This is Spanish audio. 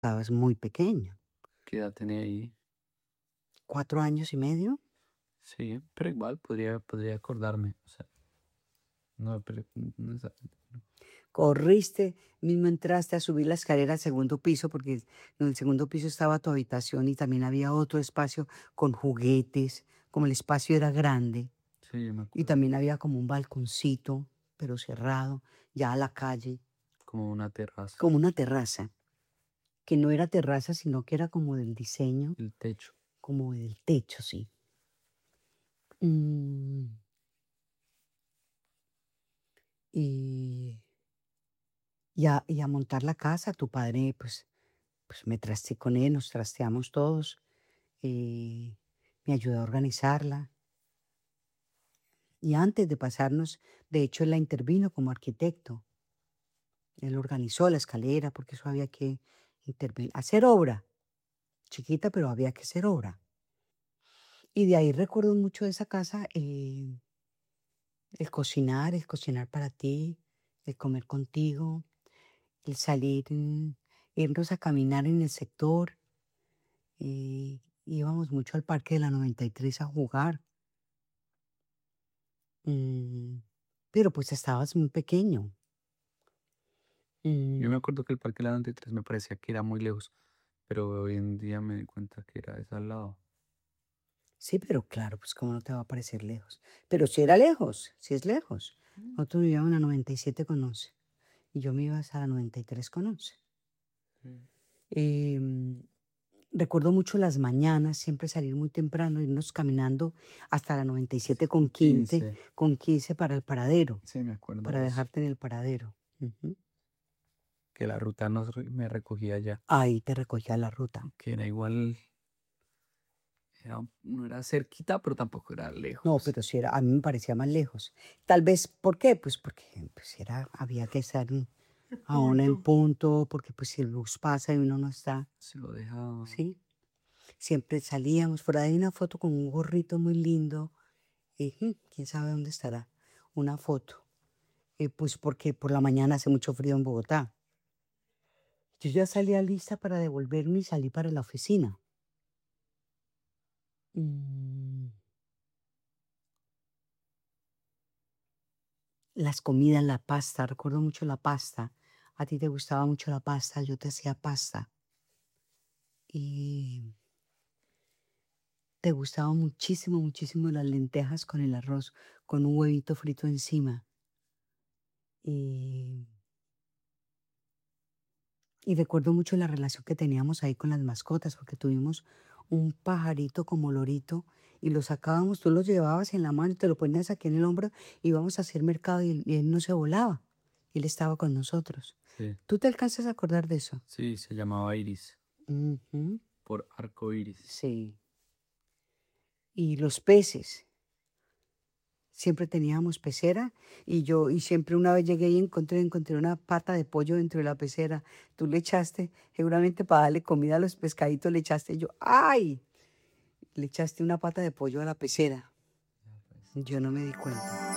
estabas muy pequeño, ¿Qué edad tenía ahí? 4 años y medio. Sí, pero igual podría acordarme. O sea, no, pero no exactamente, no. Corriste, mismo entraste a subir la escalera al segundo piso, porque en el segundo piso estaba tu habitación y también había otro espacio con juguetes, como el espacio era grande, Sí, yo me y acuerdo. también había como un balconcito, pero cerrado, ya a la calle, Como una terraza, como una terraza, que no era terraza, sino que era como del diseño, el techo. como del techo, sí. Mm, y y a montar la casa, tu padre, pues me trasteé con él, nos trasteamos todos, me ayudó a organizarla. Y antes de pasarnos, de hecho, él la intervino como arquitecto. Él organizó la escalera porque eso había que intervenir, hacer obra, chiquita, pero había que hacer obra. Y de ahí recuerdo mucho de esa casa, el cocinar para ti, el comer contigo, el salir, irnos a caminar en el sector. Íbamos mucho al parque de la 93 a jugar, mm, pero pues estabas muy pequeño. Yo me Mm, acuerdo que el Parque de la 93 me parecía que era muy lejos, pero hoy en día me di cuenta que era es al lado. sí, pero claro, pues cómo no te va a parecer lejos. Pero si era lejos, si es lejos. Mm. Nosotros vivíamos en la 97,11 y yo me iba hasta la 93,11. Sí. Em, Recuerdo mucho las mañanas, siempre salir muy temprano, irnos caminando hasta la 97 Con con 15, 15. para el paradero, Sí, me acuerdo para de eso. dejarte en el paradero. Ujú. Que la ruta me recogía allá. Ahí te recogía la ruta. Que era igual, no era cerquita, pero tampoco era No, lejos. pero sí era, a mí me parecía más lejos. Tal vez, ¿por qué? Pues porque pues había que estar a una en Punto. punto, porque pues si el bus pasa y uno no está, Se lo dejaba. ¿sí? Siempre salíamos, por ahí hay una foto con un gorrito muy lindo, y quién sabe dónde estará, una foto. Pues porque por la mañana hace mucho frío en Bogotá. Yo ya salía lista para devolverme y salí para la oficina. Mm, las comidas, la pasta, recuerdo mucho la pasta. A ti te gustaba mucho la pasta, yo te hacía pasta. Y te gustaba muchísimo, muchísimo las lentejas con el arroz, con un huevito frito encima. Y, y recuerdo mucho la relación que teníamos ahí con las mascotas, porque tuvimos un pajarito como lorito y lo sacábamos, tú lo llevabas en la mano y te lo ponías aquí en el hombro, íbamos a hacer mercado y él no se volaba. Él estaba con nosotros. Sí, ¿Tú te alcanzas a acordar de eso? sí, se llamaba Iris, Ujú, por arco iris. sí. Y los peces. Siempre teníamos pecera y siempre una vez llegué y encontré una pata de pollo dentro de la pecera. Tú le echaste, seguramente para darle comida a los pescaditos le echaste, y yo, ¡ay! Le echaste una pata de pollo a la pecera. Ya, pues. Yo no me di cuenta.